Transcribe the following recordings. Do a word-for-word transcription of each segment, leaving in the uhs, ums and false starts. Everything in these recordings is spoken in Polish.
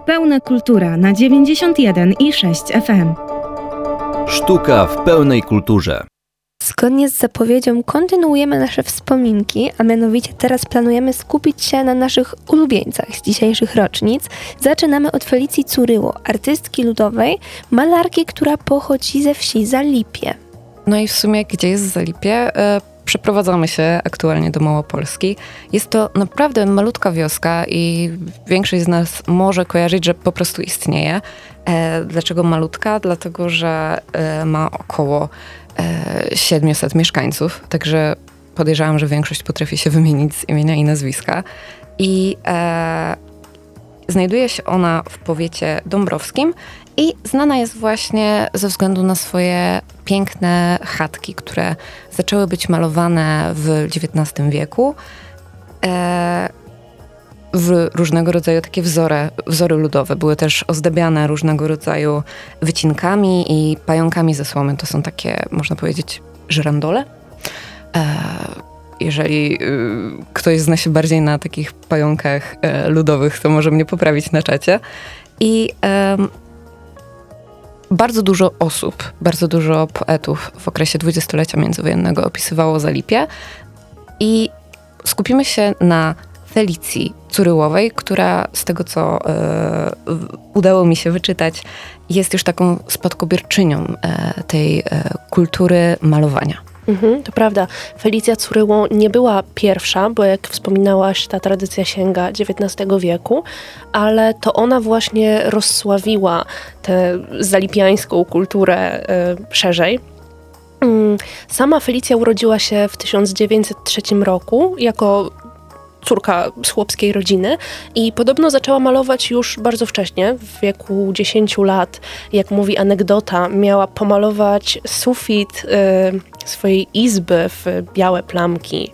Pełna kultura na dziewięćdziesiąt jeden i sześć F M. Sztuka w pełnej kulturze. Zgodnie z zapowiedzią kontynuujemy nasze wspominki, a mianowicie teraz planujemy skupić się na naszych ulubieńcach z dzisiejszych rocznic. Zaczynamy od Felicji Curyło, artystki ludowej, malarki, która pochodzi ze wsi Zalipie. No i w sumie, gdzie jest Zalipie? E, przeprowadzamy się aktualnie do Małopolski. Jest to naprawdę malutka wioska i większość z nas może kojarzyć, że po prostu istnieje. E, dlaczego malutka? Dlatego, że e, ma około siedemset mieszkańców, także podejrzewam, że większość potrafi się wymienić z imienia i nazwiska. I e, znajduje się ona w powiecie dąbrowskim i znana jest właśnie ze względu na swoje piękne chatki, które zaczęły być malowane w dziewiętnastym wieku e, w różnego rodzaju takie wzory, wzory ludowe. Były też ozdabiane różnego rodzaju wycinkami i pająkami ze słomy. To są takie, można powiedzieć, żyrandole. E, jeżeli y, ktoś zna się bardziej na takich pająkach e, ludowych, to może mnie poprawić na czacie. I e, bardzo dużo osób, bardzo dużo poetów w okresie dwudziestolecia międzywojennego opisywało Zalipie. I skupimy się na Felicji Curyłowej, która z tego, co e, udało mi się wyczytać, jest już taką spadkobierczynią e, tej e, kultury malowania. Mhm, to prawda. Felicja Curyło nie była pierwsza, bo jak wspominałaś, ta tradycja sięga dziewiętnastego wieku, ale to ona właśnie rozsławiła tę zalipiańską kulturę e, szerzej. Sama Felicja urodziła się w tysiąc dziewięćset trzecim roku jako córka z chłopskiej rodziny i podobno zaczęła malować już bardzo wcześnie, w wieku dziesięciu lat. Jak mówi anegdota, miała pomalować sufit y, swojej izby w białe plamki,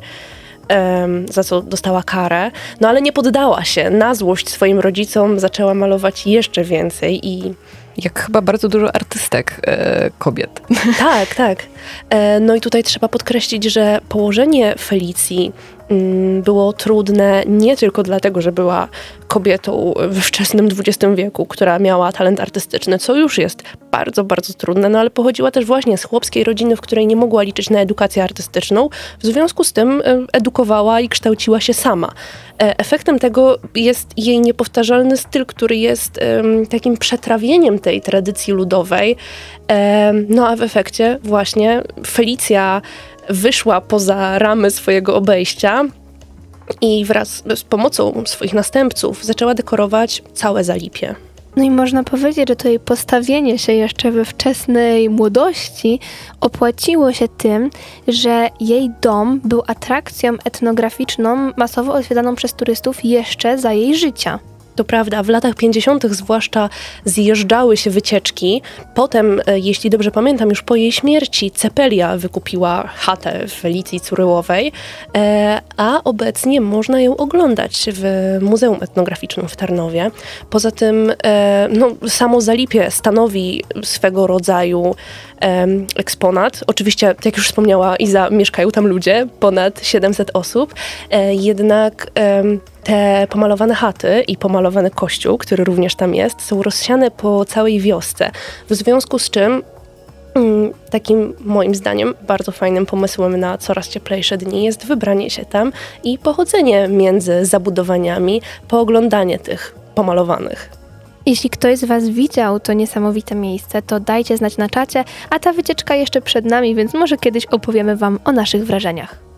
y, za co dostała karę. No ale nie poddała się. Na złość swoim rodzicom zaczęła malować jeszcze więcej i jak chyba bardzo dużo artystek e, kobiet. Tak, tak. E, no i tutaj trzeba podkreślić, że położenie Felicji mm, było trudne nie tylko dlatego, że była kobietą we wczesnym dwudziestym wieku, która miała talent artystyczny, co już jest bardzo, bardzo trudne, no ale pochodziła też właśnie z chłopskiej rodziny, w której nie mogła liczyć na edukację artystyczną. W związku z tym e, edukowała i kształciła się sama. E, efektem tego jest jej niepowtarzalny styl, który jest e, takim przetrawieniem tej tradycji ludowej. E, no a w efekcie właśnie Felicja wyszła poza ramy swojego obejścia i wraz z pomocą swoich następców zaczęła dekorować całe Zalipie. No i można powiedzieć, że to jej postawienie się jeszcze we wczesnej młodości opłaciło się tym, że jej dom był atrakcją etnograficzną masowo odwiedzaną przez turystów jeszcze za jej życia. To prawda, w latach pięćdziesiątych zwłaszcza zjeżdżały się wycieczki. Potem, jeśli dobrze pamiętam, już po jej śmierci Cepelia wykupiła chatę w Felicji Curyłowej, a obecnie można ją oglądać w Muzeum Etnograficznym w Tarnowie. Poza tym no, samo Zalipie stanowi swego rodzaju eksponat. Oczywiście, jak już wspomniała Iza, mieszkają tam ludzie, ponad siedemset osób, jednak te pomalowane chaty i pomalowany kościół, który również tam jest, są rozsiane po całej wiosce. W związku z czym takim moim zdaniem bardzo fajnym pomysłem na coraz cieplejsze dni jest wybranie się tam i pochodzenie między zabudowaniami, pooglądanie tych pomalowanych. Jeśli ktoś z Was widział to niesamowite miejsce, to dajcie znać na czacie, a ta wycieczka jeszcze przed nami, więc może kiedyś opowiemy Wam o naszych wrażeniach.